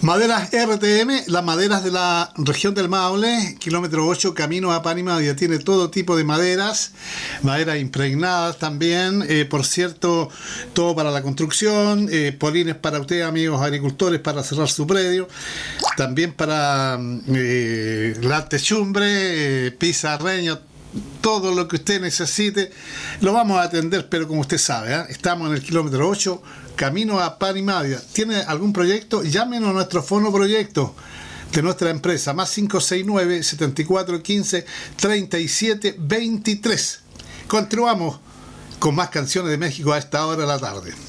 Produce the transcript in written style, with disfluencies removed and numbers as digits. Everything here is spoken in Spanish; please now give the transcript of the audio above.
Maderas RTM, las maderas de la región del Maule, kilómetro 8, camino a Panimadia. Tiene todo tipo de maderas impregnadas también, por cierto, todo para la construcción, polines para ustedes, amigos agricultores, para cerrar su predio, también para la techumbre, pizarreño, todo lo que usted necesite, lo vamos a atender, pero como usted sabe, estamos en el kilómetro 8, camino a Panimadia. ¿Tiene algún proyecto? Llámenos a nuestro fono proyecto de nuestra empresa, más 569-7415-3723. Continuamos con más canciones de México a esta hora de la tarde.